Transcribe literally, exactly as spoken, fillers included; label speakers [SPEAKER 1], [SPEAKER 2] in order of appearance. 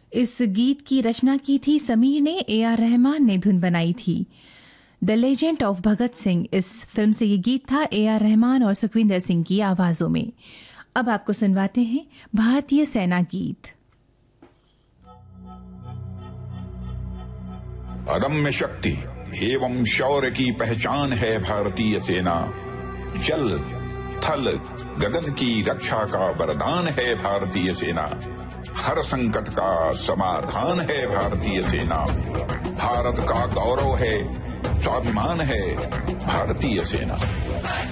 [SPEAKER 1] इस गीत की रचना की थी समीर ने, ए आर रहमान ने धुन बनाई थी। The legend of Bhagat Singh, इस फिल्म से ये गीत था ए आर रहमान और सुखविंदर सिंह की आवाजों में। अब आपको सुनवाते हैं भारतीय सेना गीत।
[SPEAKER 2] अदम्य शक्ति एवं शौर्य की पहचान है भारतीय सेना। जल थल गगन की रक्षा का वरदान है भारतीय सेना। हर संकट का समाधान है भारतीय सेना। भारत का गौरव है, स्वाभिमान है भारतीय सेना।